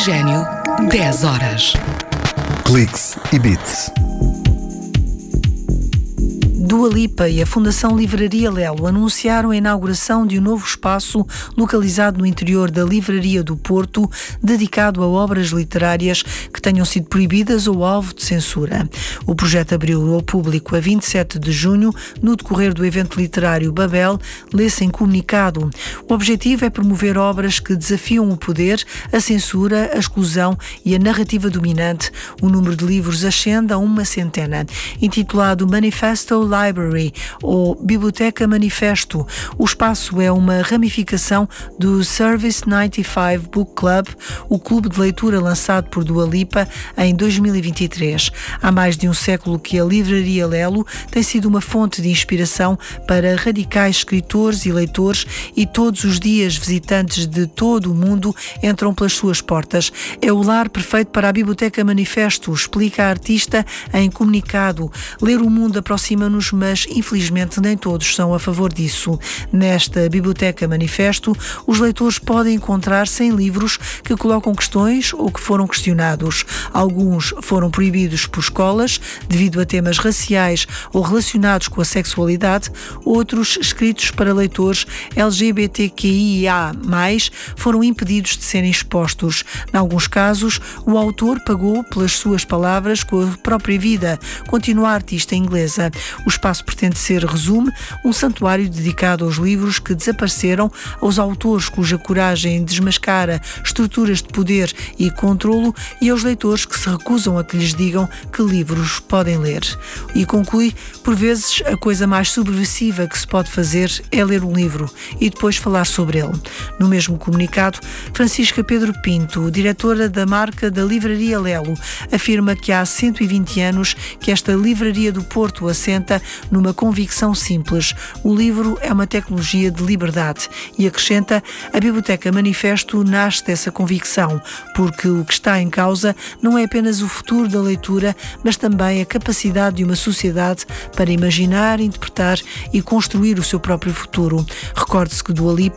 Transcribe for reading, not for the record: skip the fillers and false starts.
Oxigênio, 10 horas. Cliques e Bits. Dua Lipa e a Fundação Livraria Lelo anunciaram a inauguração de um novo espaço localizado no interior da Livraria do Porto, dedicado a obras literárias que tenham sido proibidas ou alvo de censura. O projeto abriu ao público a 27 de junho, no decorrer do evento literário Babel, lê-se em comunicado. O objetivo é promover obras que desafiam o poder, a censura, a exclusão e a narrativa dominante. O número de livros ascende a uma centena. Intitulado Manifesto Library, ou Biblioteca Manifesto. O espaço é uma ramificação do Service 95 Book Club, o clube de leitura lançado por Dua Lipa em 2023. Há mais de um século que a Livraria Lelo tem sido uma fonte de inspiração para radicais escritores e leitores, e todos os dias visitantes de todo o mundo entram pelas suas portas. É o lar perfeito para a Biblioteca Manifesto, explica a artista em comunicado. Ler o mundo aproxima-nos, mas infelizmente nem todos são a favor disso. Nesta Biblioteca Manifesto, os leitores podem encontrar-se em livros que colocam questões ou que foram questionados. Alguns foram proibidos por escolas devido a temas raciais ou relacionados com a sexualidade, outros, escritos para leitores LGBTQIA+, foram impedidos de serem expostos. Em alguns casos, o autor pagou pelas suas palavras com a própria vida, continua a artista inglesa. O espaço pretende ser, resume, um santuário dedicado aos livros que desapareceram, aos autores cuja coragem desmascara estruturas de poder e controlo, e aos leitores que se recusam a que lhes digam que livros podem ler. E conclui: por vezes a coisa mais subversiva que se pode fazer é ler um livro e depois falar sobre ele. No mesmo comunicado, Francisca Pedro Pinto, diretora da marca da Livraria Lelo, afirma que há 120 anos que esta Livraria do Porto assenta numa convicção simples: o livro é uma tecnologia de liberdade, e acrescenta: a Biblioteca Manifesto nasce dessa convicção, porque o que está em causa não é apenas o futuro da leitura, mas também a capacidade de uma sociedade para imaginar, interpretar e construir o seu próprio futuro. Recorde-se que Dua Lipa